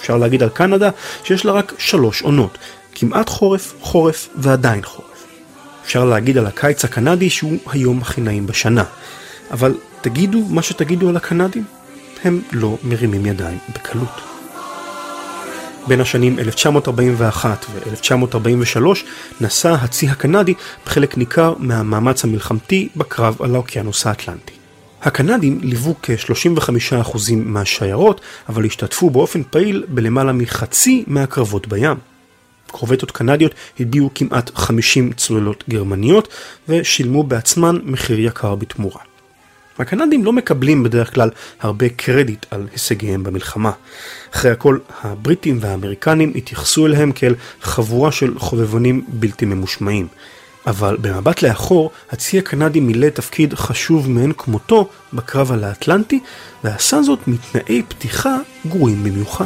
אפשר להגיד על קנדה שיש לה רק 3 עונות, כמעט חורף, חורף ועדיין חורף. אפשר להגיד על הקיץ הקנדי שהוא היום הכי נעים בשנה. אבל תגידו מה שתגידו על הקנדים, הם לא מרימים ידיים בקלות. בין השנים 1941 ו-1943 נשא הצי הקנדי בחלק ניכר מהמאמץ המלחמתי בקרב על האוקיינוס האטלנטי. הקנדים ליוו כ-35% מהשיירות, אבל השתתפו באופן פעיל בלמעלה מחצי מהקרבות בים. קורבטות קנדיות הביאו כמעט 50 צוללות גרמניות ושילמו בעצמן מחיר יקר בתמורה. הקנדים לא מקבלים בדרך כלל הרבה קרדיט על הישגיהם במלחמה. אחרי הכל, הבריטים והאמריקנים התייחסו אליהם כאל חבורה של חובבנים בלתי ממושמעים. אבל במבט לאחור, הצי הקנדי מילא תפקיד חשוב מאין כמותו בקרב על האטלנטי, ועשה זאת מתנאי פתיחה גרועים במיוחד.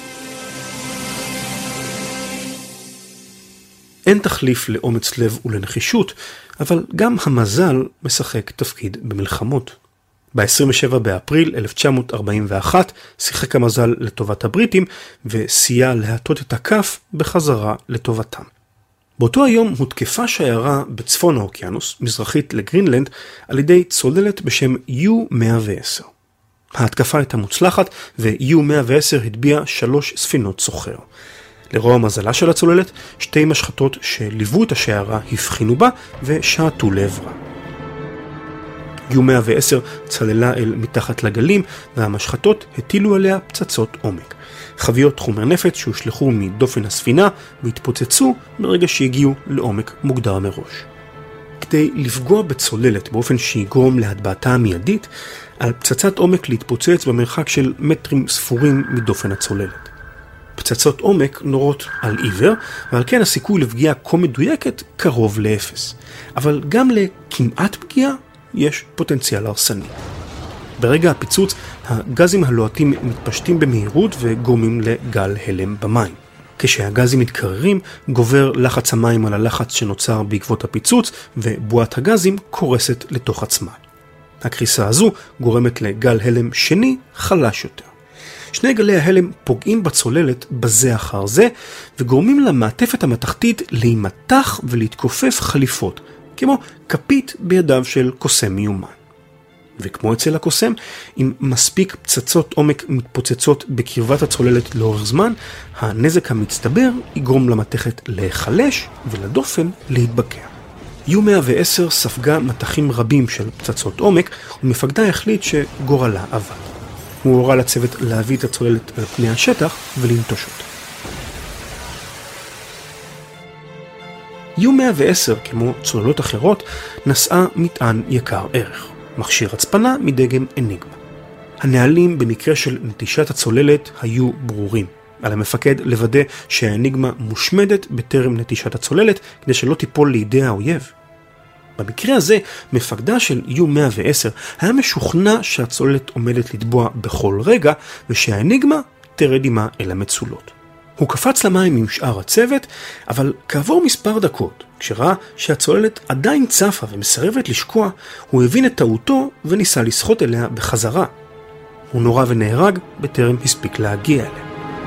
אין תחליף לאומץ לב ולנחישות, אבל גם המזל משחק תפקיד במלחמות. ב-27 באפריל 1941 שיחק המזל לטובת הבריטים וסייע להטות את הכף בחזרה לטובתם. באותו היום הותקפה שיירה בצפון האוקיינוס, מזרחית לגרינלנד, על ידי צוללת בשם U-110. ההתקפה הייתה מוצלחת ו-U-110 הטביע 3 ספינות סוחר. לרוע המזלה של הצוללת, 2 משחטות שליוו את השיירה הבחינו בה ושעטו לעברה. U-110 צללה אל מתחת לגלים והמשחטות הטילו עליה פצצות עומק. חביות חומר נפץ שהושלחו מדופן הספינה והתפוצצו ברגע שהגיעו לעומק מוגדר מראש. כדי לפגוע בצוללת באופן שיגרום להטבעתה המיידית, על פצצת עומק להתפוצץ במרחק של מטרים ספורים מדופן הצוללת. פצצות עומק נורות על עיוור, ועל כן הסיכוי לפגיעה כה מדויקת קרוב לאפס. אבל גם לכמעט פגיעה יש פוטנציאל הרסני. ברגע הפיצוץ, הגזים הלוהטים מתפשטים במהירות וגורמים לגל הלם במים. כשהגזים מתקררים, גובר לחץ המים על הלחץ שנוצר בעקבות הפיצוץ, ובועת הגזים קורסת לתוך עצמה. הקריסה הזו גורמת לגל הלם שני חלש יותר. 2 גלי ההלם פוגעים בצוללת בזה אחר זה, וגורמים למעטפת המתכתית להימתח ולהתכופף חליפות, כמו כפית בידיו של קוסם מיומן. וכמו אצל הקוסם, אם מספיק פצצות עומק מתפוצצות בקרבת הצוללת לאורך זמן, הנזק המצטבר יגרום למתכת להיחלש ולדופן להתבקע. U-110 ספגה מתחים רבים של פצצות עומק, ומפקדה החליט שגורלה עבד. הוא הורה לצוות להביא את הצוללת על פני השטח ולנטוש אותה. U-110, כמו צוללות אחרות, נשאה מטען יקר ערך, מכשיר הצפנה מדגם אניגמה. הנהלים במקרה של נטישת הצוללת היו ברורים. על המפקד לוודא שהאניגמה מושמדת בטרם נטישת הצוללת, כדי שלא תיפול לידי האויב. במקרה הזה, מפקדה של U-110 היה משוכנע שהצוללת עומדת לטבוע בכל רגע, ושהאניגמה תרד עמה אל המצולות. הוא קפץ למים עם שאר הצוות, אבל כעבור מספר דקות, כשראה שהצוללת עדיין צפה ומסרבת לשקוע, הוא הבין את טעותו וניסה לשחות אליה בחזרה. הוא נורא ונהרג בטרם הספיק להגיע אליה.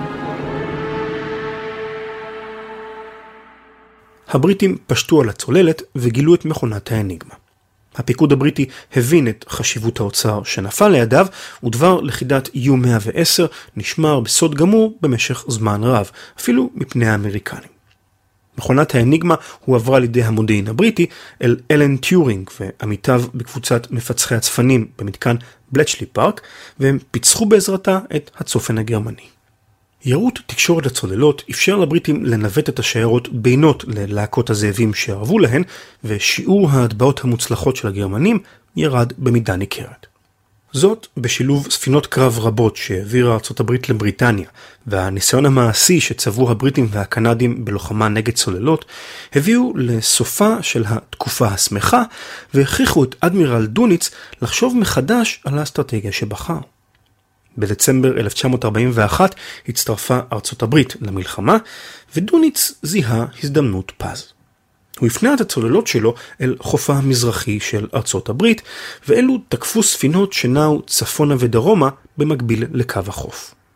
הבריטים פשטו על הצוללת וגילו את מכונת האניגמה. הפיקוד הבריטי הבין את חשיבות האוצר שנפל לידיו, ודבר לכידת U-110 נשמר בסוד גמור במשך זמן רב, אפילו מפני האמריקנים. מכונת האניגמה הועברה לידי המודיעין הבריטי אל אלן טיורינג ועמיתיו בקבוצת מפצחי הצפנים במתקן בלצ'לי פארק, והם פיצחו בעזרתה את הצופן הגרמני. יירוט תקשורת הצוללות אפשר לבריטים לנווט את השיירות בינות ללהקות הזאבים שערבו להן, ושיעור ההטבעות המוצלחות של הגרמנים ירד במידה ניכרת. זאת בשילוב ספינות קרב רבות שהעבירה ארצות הברית לבריטניה, והניסיון המעשי שצברו הבריטים והקנדים בלוחמה נגד צוללות, הביאו לסופה של התקופה השמחה, והכריחו את אדמירל דוניץ לחשוב מחדש על האסטרטגיה שבחר. בדצמבר 1941 הצטרפה ארצות הברית למלחמה, ודוניץ זיהה הזדמנות פז. הוא הפנה את הצוללות שלו אל חופה המזרחי של ארצות הברית, ואלו תקפו ספינות שנעו צפונה ודרומה במקביל לקו החוף.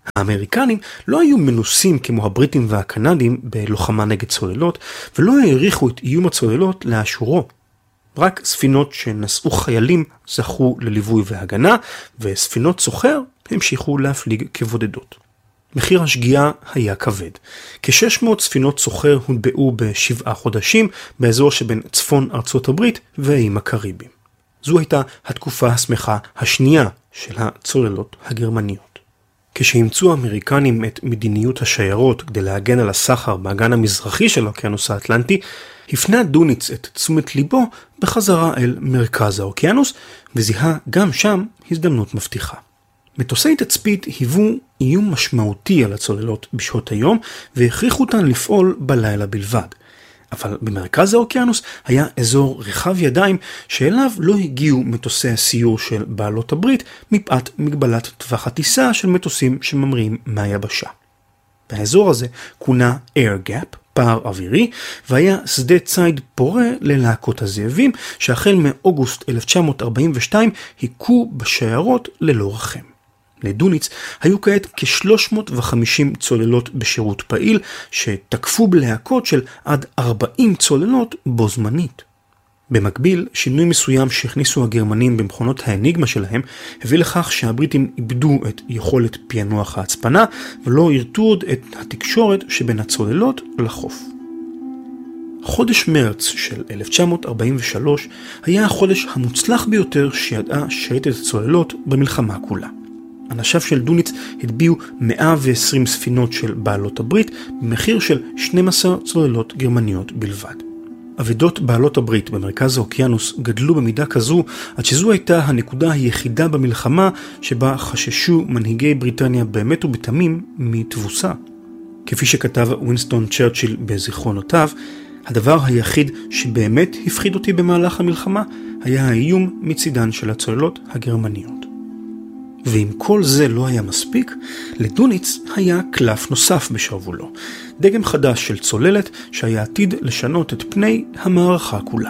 האמריקנים לא היו מנוסים כמו הבריטים והקנדים בלוחמה נגד צוללות, ולא העריכו את איום הצוללות לאשורו. רק ספינות שנשאו חיילים זכו לליווי והגנה, וספינות סוחר המשיכו להפליג כבודדות. מחיר השגיאה היה כבד. כ-600 ספינות סוחר הוטבעו ב7 חודשים באזור שבין צפון ארצות הברית והאיים הקריביים. זו הייתה התקופה השמחה השנייה של הצוללות הגרמניות. כשהמצאו האמריקנים את מדיניות השיירות כדי להגן על הסחר באגן המזרחי של האוקיינוס האטלנטי, הפנה דוניץ את תשומת ליבו בחזרה אל מרכז האוקיינוס, וזיהה גם שם הזדמנות מבטיחה. מטוסי תצפית היוו איום משמעותי על הצוללות בשעות היום, והכריחו אותן לפעול בלילה בלבד. אבל במרכז האוקיינוס היה אזור רחב ידיים שאליו לא הגיעו מטוסי הסיור של בעלות הברית מפאת מגבלת טווח הטיסה של מטוסים שממריאים מהיבשה. האזור הזה כונה Air Gap, פער אווירי, והיה שדה ציד פורה ללהקות הזאבים שהחל מאוגוסט 1942 היכו בשיירות ללא רחם. לדוניץ היו כעת כ-350 צוללות בשירות פעיל שתקפו בלהקות של עד 40 צוללות בו זמנית. במקביל, שינוי מסוים שהכניסו הגרמנים במכונות האניגמה שלהם הביא לכך שהבריטים איבדו את יכולת פענוח ההצפנה ולא ירתו עוד את התקשורת שבין הצוללות לחוף. חודש מרץ של 1943 היה החודש המוצלח ביותר שידעה שייטת הצוללות במלחמה כולה. אנשיו של דוניץ הטביעו 120 ספינות של בעלות הברית במחיר של 12 צוללות גרמניות בלבד. אבדות בעלות הברית במרכז האוקיינוס גדלו במידה כזו עד שזו הייתה הנקודה היחידה במלחמה שבה חששו מנהיגי בריטניה באמת ובתמים מתבוסה. כפי שכתב ווינסטון צ'רצ'יל בזיכרונותיו, הדבר היחיד שבאמת הפחיד אותי במהלך המלחמה היה האיום מצידן של הצוללות הגרמניות. ואם כל זה לא היה מספיק, לדוניץ היה קלף נוסף בשרוולו, דגם חדש של צוללת שהיה עתיד לשנות את פני המערכה כולה.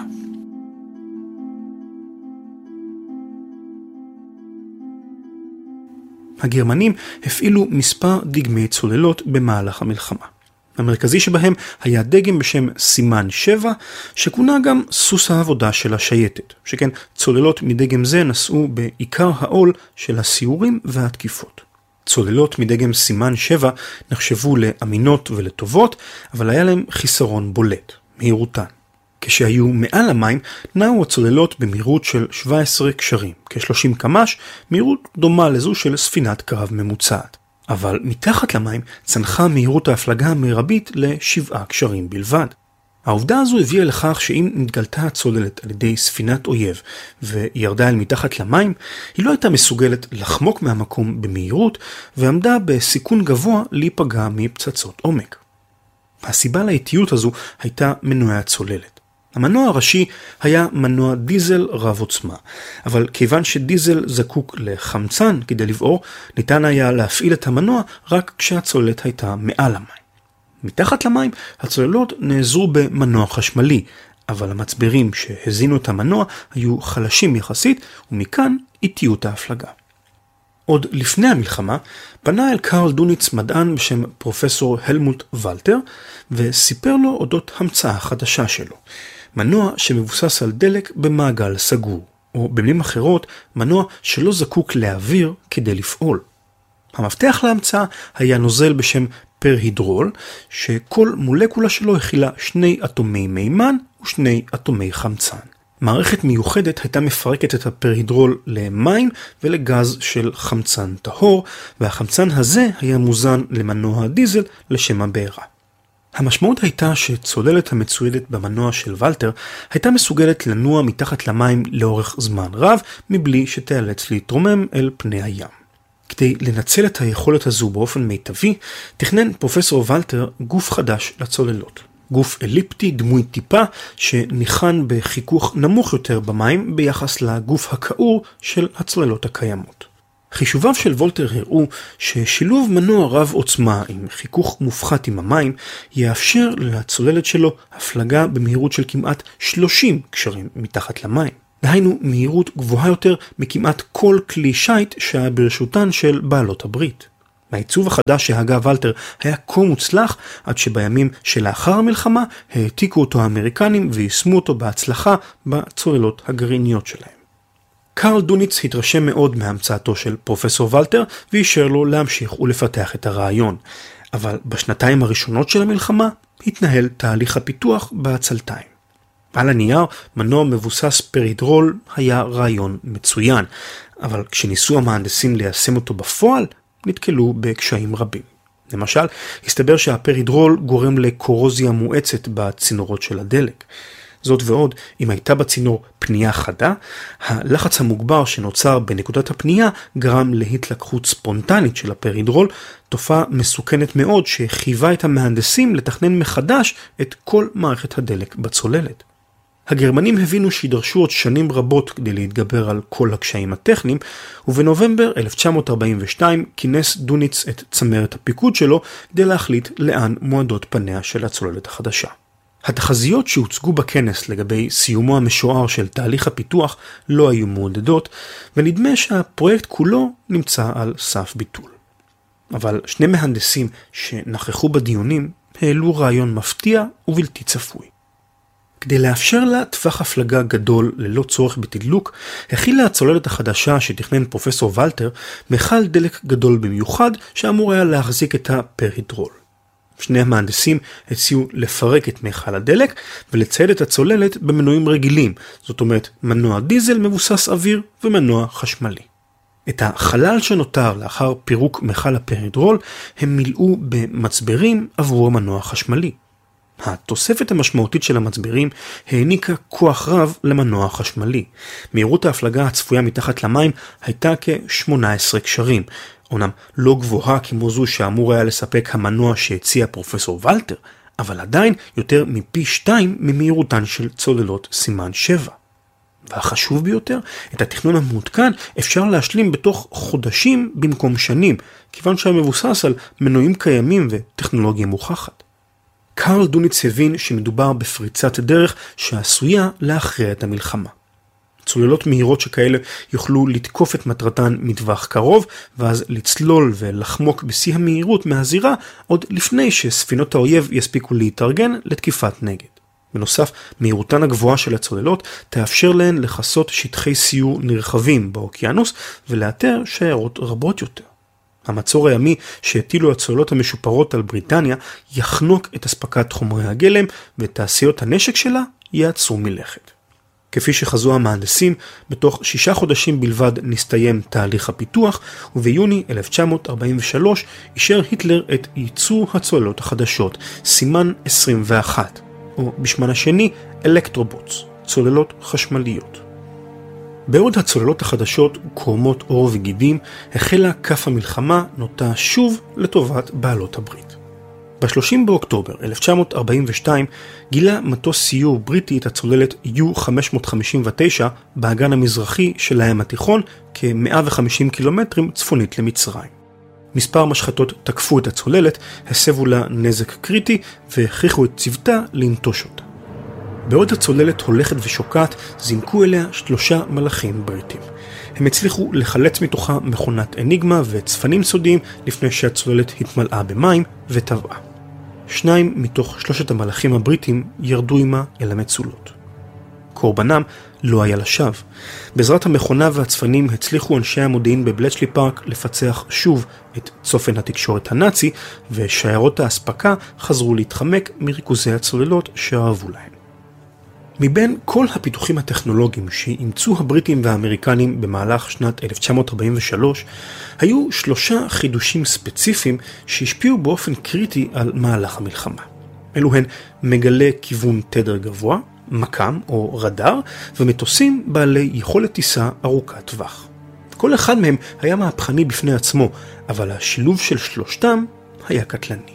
הגרמנים הפעילו מספר דגמי צוללות במהלך המלחמה. המרכזי שבהם היה דגם בשם סימן 7, שכונה גם סוס העבודה של השייטת, שכן צוללות מדגם זה נשאו בעיקר העול של הסיורים והתקיפות. צוללות מדגם סימן 7 נחשבו לאמינות ולטובות, אבל היה להם חיסרון בולט, מהירותן. כשהיו מעל המים, נעו הצוללות במהירות של 17 קשרים, כ-30 קמ"ש, מהירות דומה לזו של ספינת קרב ממוצעת. אבל מתחת למים צנחה מהירות ההפלגה המרבית ל7 קשרים בלבד. העובדה הזו הביאה לכך שאם נתגלתה הצוללת על ידי ספינת אויב וירדה אל מתחת למים, היא לא הייתה מסוגלת לחמוק מהמקום במהירות ועמדה בסיכון גבוה להיפגע מפצצות עומק. הסיבה לאיטיות הזו הייתה מנועי הצוללת. המנוע הראשי היה מנוע דיזל רב עוצמה, אבל כיוון שדיזל זקוק לחמצן כדי לבעור, ניתן היה להפעיל את המנוע רק כשהצוללת הייתה מעל המים. מתחת למים הצוללות נעזרו במנוע חשמלי, אבל המצברים שהזינו את המנוע היו חלשים יחסית, ומכאן איטיות ההפלגה. עוד לפני המלחמה פנה אל קרל דוניץ מדען בשם פרופסור הלמוט ולטר, וסיפר לו אודות המצאה חדשה שלו. מנוע שמבוסס על דלק במעגל סגור, או במילים אחרות, מנוע שלא זקוק לאוויר כדי לפעול. המפתח להמצאה היה נוזל בשם פרהידרול, שכל מולקולה שלו הכילה 2 אטומי מימן ו2 אטומי חמצן. מערכת מיוחדת הייתה מפרקת את הפרהידרול למים ולגז של חמצן טהור, והחמצן הזה היה מוזן למנוע הדיזל לשם הבעירה. המשמעות הייתה שצוללת המצוידת במנוע של ולטר הייתה מסוגלת לנוע מתחת למים לאורך זמן רב, מבלי שתיאלץ להתרומם אל פני הים. כדי לנצל את היכולת הזו באופן מיטבי, תכנן פרופסור ולטר גוף חדש לצוללות. גוף אליפטי דמוי טיפה שניחן בחיכוך נמוך יותר במים ביחס לגוף הכעור של הצוללות הקיימות. חישוביו של וולטר הראו ששילוב מנוע רב עוצמה עם חיכוך מופחת עם המים יאפשר לצוללת שלו הפלגה במהירות של כמעט 30 קשרים מתחת למים. דהיינו מהירות גבוהה יותר מכמעט כל כלי שייט שהיה ברשותן של בעלות הברית. העיצוב החדש שהגה ולטר היה כה מוצלח עד שבימים שלאחר המלחמה העתיקו אותו האמריקנים ויישמו אותו בהצלחה בצוללות הגרעיניות שלהם. קרל דוניץ התרשם מאוד מהמצאתו של פרופסור ולטר ואישר לו להמשיך ולפתח את הרעיון. אבל בשנתיים הראשונות של המלחמה התנהל תהליך הפיתוח בעצלתיים. על הנייר, מנוע מבוסס פרידרול היה רעיון מצוין, אבל כשניסו המהנדסים ליישם אותו בפועל, נתקלו בקשיים רבים. למשל, הסתבר שהפרידרול גורם לקורוזיה מואצת בצינורות של הדלק. זאת ועוד, אם הייתה בצינור פנייה חדה, הלחץ המוגבר שנוצר בנקודת הפנייה גרם להתלקחות ספונטנית של הפרידרול, תופעה מסוכנת מאוד שחייבה את המהנדסים לתכנן מחדש את כל מערכת הדלק בצוללת. הגרמנים הבינו שידרשו עוד שנים רבות כדי להתגבר על כל הקשיים הטכניים, ובנובמבר 1942 כינס דוניץ את צמרת הפיקוד שלו כדי להחליט לאן מועדות פניה של הצוללת החדשה. התחזיות שהוצגו בכנס לגבי סיומו המשוער של תהליך הפיתוח לא היו מעודדות, ונדמה שהפרויקט כולו נמצא על סף ביטול. אבל שני מהנדסים שנכחו בדיונים העלו רעיון מפתיע ובלתי צפוי. כדי לאפשר לה טווח הפלגה גדול ללא צורך בתדלוק, הכילה הצוללת החדשה שתכנן פרופסור ולטר מכל דלק גדול במיוחד שאמור היה להחזיק את הפרידרול. שני המהנדסים הציעו לפרק את מכל הדלק ולצייד את הצוללת במנועים רגילים, זאת אומרת מנוע דיזל מבוסס אוויר ומנוע חשמלי. את החלל שנותר לאחר פירוק מכל הפרידרול הם מילאו במצברים עבור המנוע חשמלי. התוספת המשמעותית של המצברים העניקה כוח רב למנוע חשמלי. מהירות ההפלגה הצפויה מתחת למים הייתה כ-18 קשרים. אומנם לא גבוהה כמו זו שאמור היה לספק המנוע שהציע פרופסור ולטר, אבל עדיין יותר מפי 2 ממהירותן של צוללות סימן 7. והחשוב ביותר, את התכנון המעודכן אפשר להשלים בתוך חודשים במקום שנים, כיוון שהמבוסס על מנועים קיימים וטכנולוגיה מוכחת. קרל דוניץ הבין שמדובר בפריצת דרך שעשויה להכריע את המלחמה. צוללות מהירות שכאלה יוכלו לתקוף את מטרתן מטווח קרוב, ואז לצלול ולחמוק בשיא המהירות מהזירה, עוד לפני שספינות האויב יספיקו להתארגן לתקיפת נגד. בנוסף, מהירותן הגבוהה של הצוללות תאפשר להן לחסות שטחי סיור נרחבים באוקיינוס, ולאתר שיירות רבות יותר. המצור הימי שהטילו הצוללות המשופרות על בריטניה יחנוק את אספקת חומרי הגלם, ותעשיות הנשק שלה יעצרו מלכת. כפי שחזו המהנדסים, בתוך 6 חודשים בלבד נסתיים תהליך הפיתוח, וביוני 1943 אישר היטלר את ייצור הצוללות החדשות, סימן 21, או בשמן השני אלקטרובוטס, צוללות חשמליות. בעוד הצוללות החדשות קורמות עור וגידים, החלה כף המלחמה נוטה שוב לטובת בעלות הברית. ב-30 באוקטובר 1942 גילה מטוס סיור בריטי את הצוללת U-559 באגן המזרחי של הים התיכון כ-150 קילומטרים צפונית למצרים. מספר משחטות תקפו את הצוללת, הסבו לה נזק קריטי והכריחו את צוותה לנטוש אותה. בעוד הצוללת הולכת ושוקעת, זינקו אליה 3 מלאכים בריטים. הם הצליחו לחלץ מתוכה מכונת אניגמה וצפנים סודיים לפני שהצוללת התמלאה במים וטבעה. 2 מתוך 3 המלאכים הבריטים ירדו עמה אל המצולות. קורבנם לא היה לשווא. בעזרת המכונה והצפנים הצליחו אנשי המודיעין בבלצ'לי פארק לפצח שוב את צופן התקשורת הנאצי, ושיירות האספקה חזרו להתחמק מריכוזי הצוללות שאהבו להם. מבין כל הפיתוחים הטכנולוגיים שאימצו הבריטים והאמריקנים במהלך שנת 1943, היו 3 חידושים ספציפיים שהשפיעו באופן קריטי על מהלך המלחמה. אלו הן מגלי כיוון תדר גבוה, מקם או רדאר, ומטוסים בעלי יכולת טיסה ארוכת טווח. כל אחד מהם היה מהפכני בפני עצמו, אבל השילוב של שלושתם היה קטלני.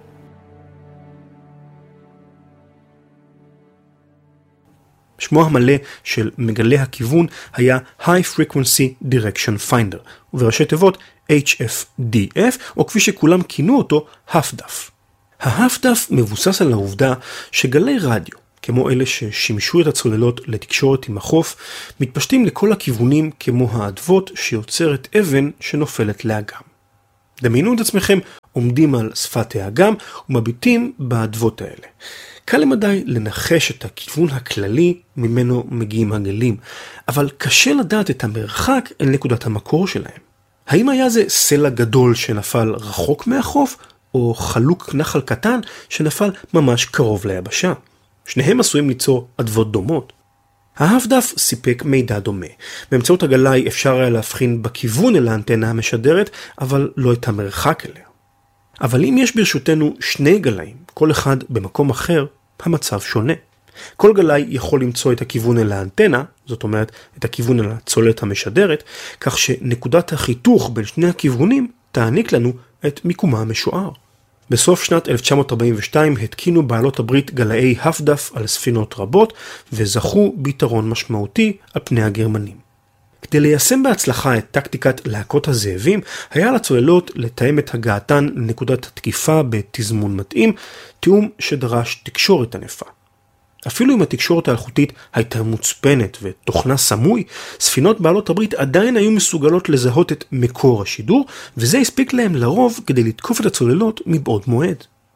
שמו המלא של מגלי הכיוון היה High Frequency Direction Finder, ובראשי תיבות HFDF, או כפי שכולם כינו אותו, HFDF. ה-HFDF מבוסס על העובדה שגלי רדיו, כמו אלה ששימשו את הצוללות לתקשורת עם החוף, מתפשטים לכל הכיוונים כמו האדוות שיוצרת אבן שנופלת לאגם. דמיינו את עצמכם עומדים על שפת האגם ומביטים באדוות האלה. קל למדי לנחש את הכיוון הכללי ממנו מגיעים הגלים, אבל קשה לדעת את המרחק אל נקודת המקור שלהם. האם היה זה סלע גדול שנפל רחוק מהחוף, או חלוק נחל קטן שנפל ממש קרוב ליבשה? שניהם עשויים ליצור אדוות דומות. ההפדף סיפק מידע דומה. באמצעות הגלאי אפשר היה להבחין בכיוון אל האנטנה המשדרת, אבל לא את המרחק אליה. אבל אם יש ברשותנו שני גלאים, כל אחד במקום אחר, המצב שונה. כל גלאי יכול למצוא את הכיוון אל האנטנה, זאת אומרת את הכיוון אל הצוללת המשדרת, כך שנקודת החיתוך בין שני הכיוונים תעניק לנו את מיקומה המשוער. בסוף שנת 1942 התקינו בעלות הברית גלאי הפדף על ספינות רבות, וזכו ביתרון משמעותי על פני הגרמנים. כדי ליישם בהצלחה את טקטיקת להקות הזאבים, היה לצוללות לתאם את הגעתן לנקודת התקיפה בתזמון מתאים, תיאום שדרש תקשורת ענפה. אפילו אם התקשורת האלחוטית הייתה מוצפנת ותוכנה סמוי, ספינות בעלות הברית עדיין היו מסוגלות לזהות את מקור השידור, וזה הספיק להם לרוב כדי לתקוף את הצוללות מבעוד מועד.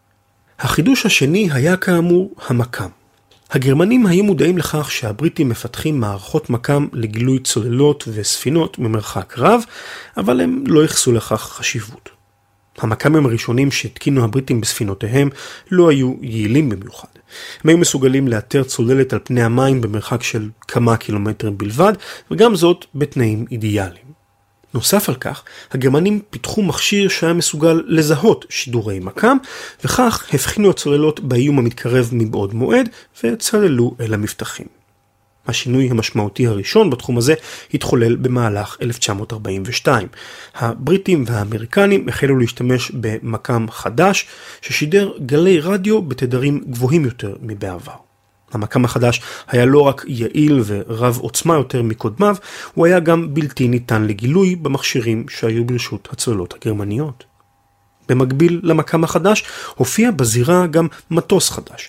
החידוש השני היה כאמור המקם. הגרמנים היו מודעים לכך שהבריטים מפתחים מערכות מקם לגילוי צוללות וספינות ממרחק רב, אבל הם לא יחסו לכך חשיבות. המקמים הראשונים שהתקינו הבריטים בספינותיהם לא היו יעילים במיוחד. הם היו מסוגלים לאתר צוללת על פני המים במרחק של כמה קילומטרים בלבד, וגם זאת בתנאים אידיאליים. נוסף על כך, הגרמנים פיתחו מכשיר שהיה מסוגל לזהות שידורי מקם, וכך הבחינו הצוללות באיום המתקרב מבעוד מועד, וצללו אל המבטחים. השינוי המשמעותי הראשון בתחום הזה התחולל במהלך 1942. הבריטים והאמריקנים החלו להשתמש במקם חדש, ששידר גלי רדיו בתדרים גבוהים יותר מבעבר. המקם החדש היה לא רק יעיל ורב עוצמה יותר מקודמיו, הוא היה גם בלתי ניתן לגילוי במכשירים שהיו ברשות הצוללות הגרמניות. במקביל למקם החדש הופיע בזירה גם מטוס חדש,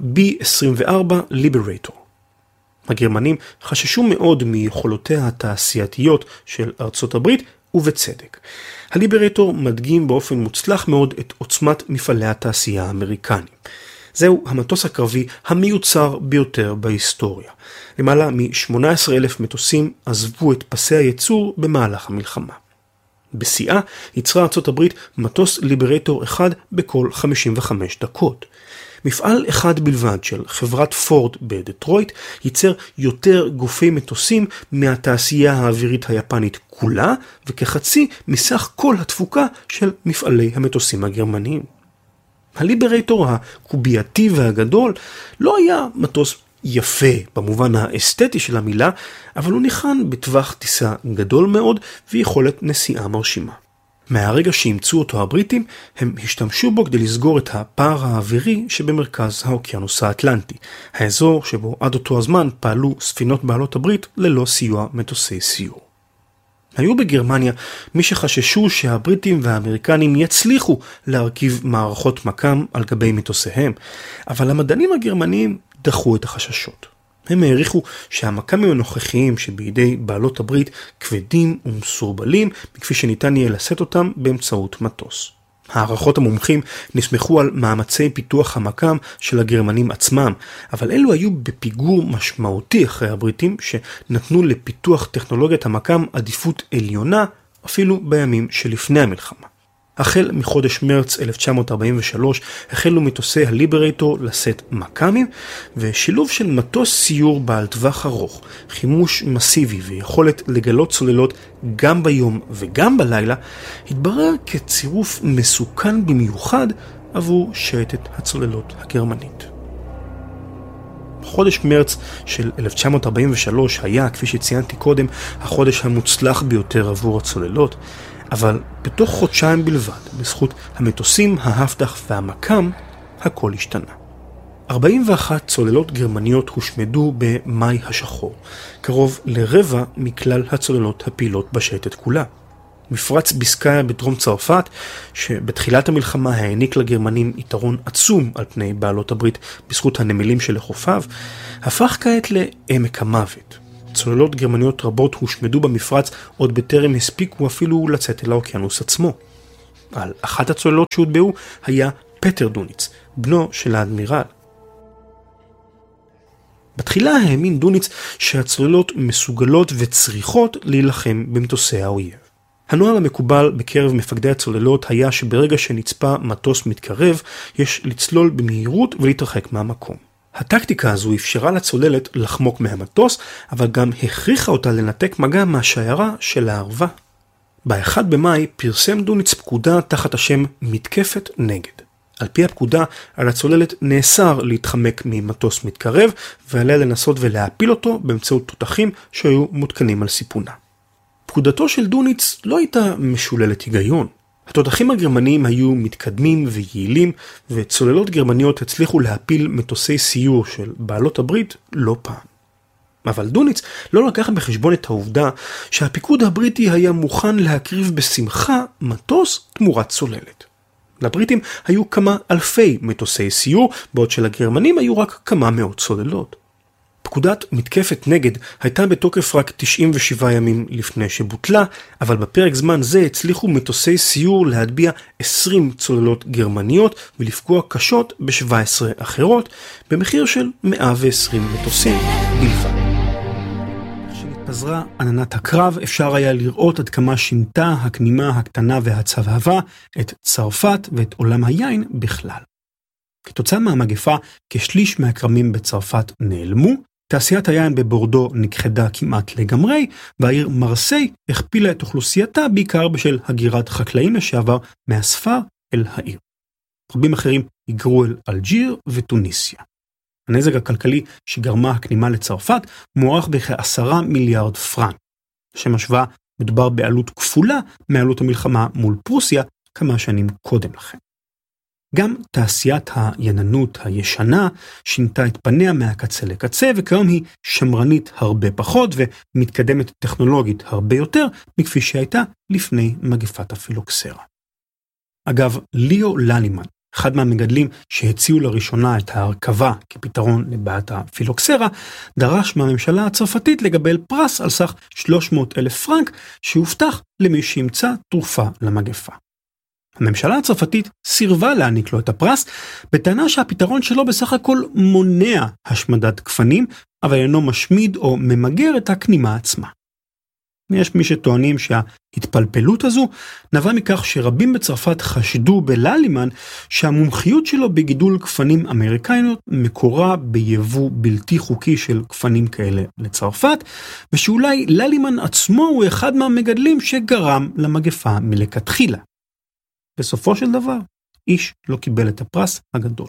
ה-B-24 Liberator. הגרמנים חששו מאוד מיכולותיה התעשייתיות של ארצות הברית, ובצדק. הליברטור מדגים באופן מוצלח מאוד את עוצמת מפעלי התעשייה האמריקנים. זהו המטוס הקרבי המיוצר ביותר בהיסטוריה. למעלה מ-18,000 מטוסים עזבו את פסי הייצור במהלך המלחמה. בשיאה יצרה ארצות הברית מטוס ליברטור אחד בכל 55 דקות. מפעל אחד בלבד של חברת פורד בדטרויט ייצר יותר גופי מטוסים מהתעשייה האווירית היפנית כולה, וכחצי מסך כל התפוקה של מפעלי המטוסים הגרמניים. הליברטור הקובייתי והגדול לא היה מטוס יפה במובן האסתטי של המילה, אבל הוא ניחן בטווח טיסה גדול מאוד ויכולת נסיעה מרשימה. מהרגע שהמצאו אותו הבריטים, הם השתמשו בו כדי לסגור את הפער האווירי שבמרכז האוקיינוס האטלנטי, האזור שבו עד אותו הזמן פעלו ספינות בעלות הברית ללא סיוע מטוסי סיור. היו בגרמניה מי שחששו שהבריטים והאמריקנים יצליחו להרכיב מערכות מקם על גבי מטוסיהם, אבל המדענים הגרמנים דחו את החששות. הם העריכו שהמקמים הנוכחיים שבידי בעלות הברית כבדים ומסורבלים, מכפי שניתן יהיה לשאת אותם באמצעות מטוס. הערכות המומחים נסמכו על מאמצי פיתוח המקם של הגרמנים עצמם, אבל אלו היו בפיגור משמעותי אחרי הבריטים שנתנו לפיתוח טכנולוגיית המקם עדיפות עליונה אפילו בימים שלפני המלחמה. החל מחודש מרץ 1943 החלו מטוסי הליברטור לשאת מקמים, ושילוב של מטוס סיור בעל טווח ארוך, חימוש מסיבי ויכולת לגלות צוללות גם ביום וגם בלילה, התברר כצירוף מסוכן במיוחד עבור שייטת הצוללות הגרמנית. חודש מרץ של 1943 היה, כפי שציינתי קודם, החודש המוצלח ביותר עבור הצוללות, אבל בתוך חודשיים בלבד, בזכות המטוסים, ההפדח והמקם, הכל השתנה. 41 צוללות גרמניות הושמדו במאי השחור, קרוב לרבע מכלל הצוללות הפעילות בשייטת כולה. מפרץ ביסקאיה בדרום צרפת, שבתחילת המלחמה העניק לגרמנים יתרון עצום על פני בעלות הברית בזכות הנמלים שלחופיו, הפך כעת לעמק המוות. צוללות גרמניות רבות הושמדו במפרץ עוד בטרם הספיקו אפילו לצאת אל האוקיינוס עצמו. על אחת הצוללות שהוטבעו היה פטר דוניץ, בנו של האדמירל. בתחילה האמין דוניץ שהצוללות מסוגלות וצריכות להילחם במטוסי האויב. הנוהל המקובל בקרב מפקדי הצוללות היה שברגע שנצפה מטוס מתקרב, יש לצלול במהירות ולהתרחק מהמקום. הטקטיקה הזו אפשרה לצוללת לחמוק מהמטוס, אבל גם הכריחה אותה לנתק מגע מהשיירה של הערבה. ב-1 במאי פרסם דוניץ פקודה תחת השם מתקפת נגד. על פי הפקודה, על הצוללת נאסר להתחמק ממטוס מתקרב, ועליה לנסות ולהפיל אותו באמצעות תותחים שהיו מותקנים על סיפונה. פקודתו של דוניץ לא הייתה משוללת היגיון. התותחים הגרמניים היו מתקדמים ויעילים, וצוללות גרמניות הצליחו להפיל מטוסי סיור של בעלות הברית לא פעם. אבל דוניץ לא לקח בחשבון את העובדה שהפיקוד הבריטי היה מוכן להקריב בשמחה מטוס תמורת צוללת. לבריטים היו כמה אלפי מטוסי סיור, בעוד שלגרמנים היו רק כמה מאות צוללות. פקודת מתקפת נגד הייתה בתוקף רק 97 ימים לפני שבוטלה, אבל בפרק זמן זה הצליחו מטוסי סיור להטביע 20 צוללות גרמניות ולפגוע קשות ב-17 אחרות, במחיר של 120 מטוסים בלבד. כשנתפזרה עננת הקרב, אפשר היה לראות עד כמה שינתה הכנימה הקטנה והצבהבה את צרפת ואת עולם היין בכלל. כתוצאה מהמגפה, כשליש מהכרמים בצרפת נעלמו, תעשיית היין בבורדו נכחדה כמעט לגמרי, והעיר מרסיי הכפילה את אוכלוסייתה בעיקר בשל הגירת חקלאים לשעבר מהספר אל העיר. רבים אחרים היגרו אל אלג'יר וטוניסיה. הנזק הכלכלי שגרמה הכנימה לצרפת מוערך בכ10 מיליארד פרנק. לשם השוואה, מדובר בעלות כפולה מעלות המלחמה מול פרוסיה כמה שנים קודם לכן. גם תעשיית היננות הישנה שינתה את פניה מהקצה לקצה, וכיום היא שמרנית הרבה פחות ומתקדמת טכנולוגית הרבה יותר מכפי שהייתה לפני מגפת הפילוקסרה. אגב, ליאו ללימן, אחד מהמגדלים שהציעו לראשונה את ההרכבה כפתרון לבעיית הפילוקסרה, דרש מהממשלה הצרפתית לקבל פרס על סך 300,000 פרנק שהובטח למי שימצא תרופה למגפה. הממשלה הצרפתית סירבה להעניק לו את הפרס, בטענה שהפתרון שלו בסך הכל מונע השמדת גפנים, אבל אינו משמיד או ממגר את הכנימה עצמה. יש מי שטוענים שההתפלפלות הזו נבע מכך שרבים בצרפת חשדו בללימן שהמומחיות שלו בגידול גפנים אמריקאיות מקורה ביבוא בלתי חוקי של גפנים כאלה לצרפת, ושאולי ללימן עצמו הוא אחד מהמגדלים שגרם למגפה מלכתחילה. בסופו של דבר, איש לא קיבל את הפרס הגדול.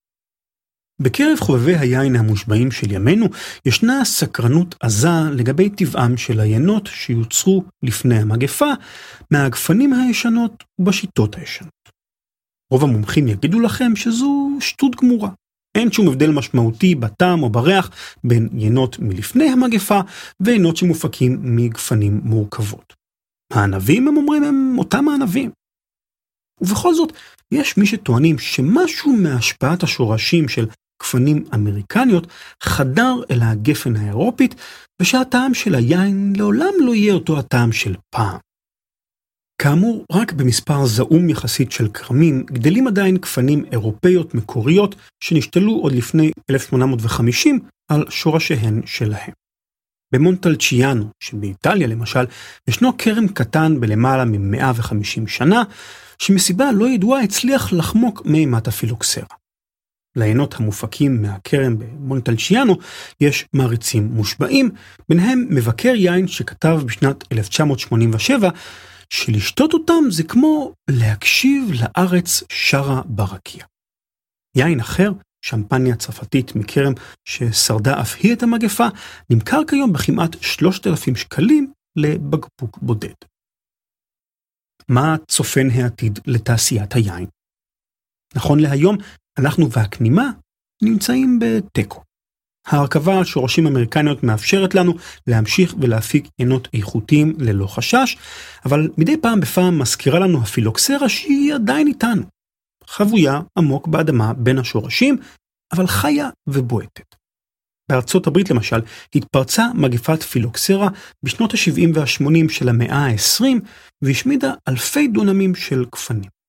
בקרב חובבי היין המושבעים של ימינו, ישנה סקרנות עזה לגבי טבעם של היינות שיוצרו לפני המגפה, מהגפנים הישנות ובשיטות הישנות. רוב המומחים יגידו לכם שזו שטות גמורה. אין שום הבדל משמעותי בטעם או בריח בין יינות מלפני המגפה ויינות שמופקים מגפנים מורכבות. הענבים, הם אומרים, הם אותם הענבים. ובכל זאת, יש מי שטוענים שמשהו מהשפעת השורשים של גפנים אמריקניות חדר אל הגפן האירופית, ושהטעם של היין לעולם לא יהיה אותו הטעם של פעם. כאמור, רק במספר זעום יחסית של כרמים, גדלים עדיין גפנים אירופאיות מקוריות שנשתלו עוד לפני 1850 על שורשיהן שלהם. במונטלצ'יאנו, שבאיטליה למשל, ישנו כרם קטן בלמעלה מ-150 שנה, שמסיבה לא ידועה הצליח לחמוק מאימת הפילוקסרה. לעינות המופקים מהכרם במונטלצ'יאנו יש מעריצים מושבעים, ביניהם מבקר יין שכתב בשנת 1987, שלשתות אותם זה כמו להקשיב לארץ שרה ברקיע. יין אחר, שמפניה צרפתית מכרם ששרדה אף היא את המגפה, נמכר כיום בכמעט 3,000 שקלים לבקבוק בודד. מה צופן העתיד לתעשיית היין? נכון להיום, אנחנו והכנימה נמצאים בטקו. ההרכבה על שורשים אמריקניות מאפשרת לנו להמשיך ולהפיק יינות איכותיים ללא חשש, אבל מדי פעם בפעם מזכירה לנו הפילוקסרה שהיא עדיין איתנו. חבויה עמוק באדמה בין השורשים, אבל חיה ובועטת. בארצות הברית למשל התפרצה מגפת פילוקסרה בשנות ה-70 וה-80 של המאה ה-20, והשמידה אלפי דונמים של גפנים.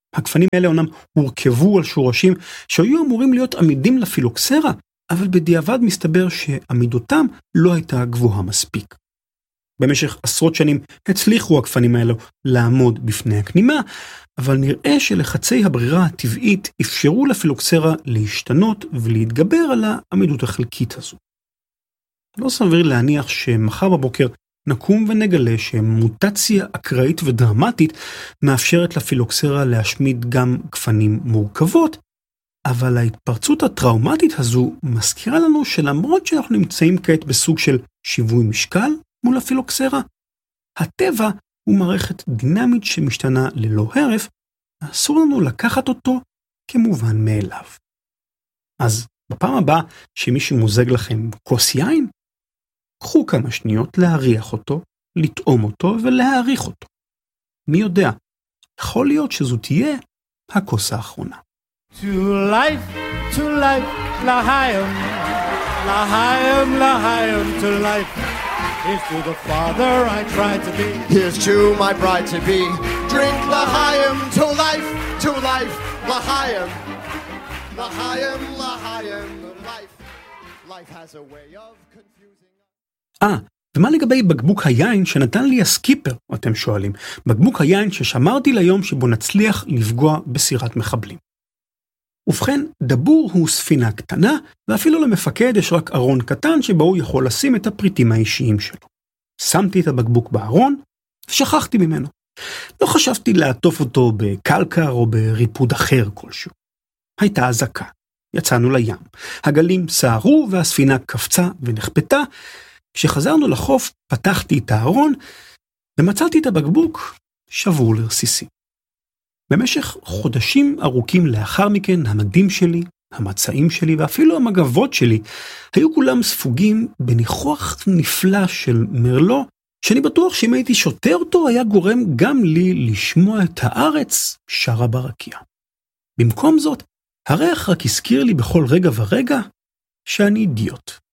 הגפנים האלה אומנם הורכבו על שורשים שהיו אמורים להיות עמידים לפילוקסרה, אבל בדיעבד מסתבר שעמידותם לא הייתה גבוהה מספיק. במשך עשרות שנים הצליחו הגפנים האלו לעמוד בפני הכנימה, אבל נראה שלחצי הברירה הטבעית אפשרו לפילוקסרה להשתנות ולהתגבר על העמידות החלקית הזו. לא סביר להניח שמחר בבוקר נקום ונגלה שמוטציה אקראית ודרמטית מאפשרת לפילוקסרה להשמיד גם גפנים מורכבות, אבל ההתפרצות הטראומטית הזו מזכירה לנו שלמרות שאנחנו נמצאים כעת בסוג של שיווי משקל מול הפילוקסרה, הטבע הוא מערכת דינמית שמשתנה ללא הרף, אסור לנו לקחת אותו כמובן מאליו. אז בפעם הבאה שמישהו מוזג לכם כוס יין, קחו כמה שניות להריח אותו, לטעום אותו ולהעריך אותו. מי יודע, יכול להיות שזו תהיה הכוס האחרונה. To life, L'chaim, L'chaim, L'chaim, to life. Here's to the father I tried to be. Here's to my bride to be. Drink L'chaim, to life, L'chaim. L'chaim, L'chaim, life. Life has a way of confusing. ומה לגבי בקבוק היין שנתן לי הסקיפר, אתם שואלים? בקבוק היין ששמרתי ליום שבו נצליח לפגוע בסירת מחבלים. ובכן, דבור הוא ספינה קטנה, ואפילו למפקד יש רק ארון קטן שבו הוא יכול לשים את הפריטים האישיים שלו. שמתי את הבקבוק בארון, ושכחתי ממנו. לא חשבתי לעטוף אותו בקלקר או בריפוד אחר כלשהו. הייתה אזעקה. יצאנו לים. הגלים סערו והספינה קפצה ונחפתה. כשחזרנו לחוף, פתחתי את הארון, ומצאתי את הבקבוק שבור לרסיסים. במשך חודשים ארוכים לאחר מכן, המדים שלי, המצעים שלי ואפילו המגבות שלי, היו כולם ספוגים בניחוח נפלא של מרלו, שאני בטוח שאם הייתי שותה אותו, היה גורם גם לי לשמוע את הארץ שרה ברקיע. במקום זאת, הריח רק הזכיר לי בכל רגע ורגע שאני אידיוט.